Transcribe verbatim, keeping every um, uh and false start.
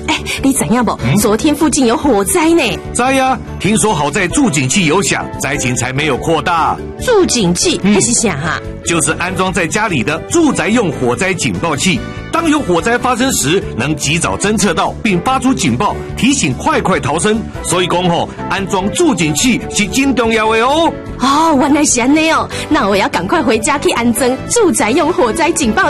哎，你怎样不？嗯、昨天附近有火灾呢。 在呀、啊，听说好在助警器有响，灾情才没有扩大。 助警器还是啥哈？ 就是安装在家里的住宅用火灾警报器。当有火灾发生时，能及早侦测到并发出警报，提醒快快逃生。所以讲吼，安装助警器是真重要的哦。 哦，原来是安尼哦，那我要赶快回家去安装住宅用火灾警报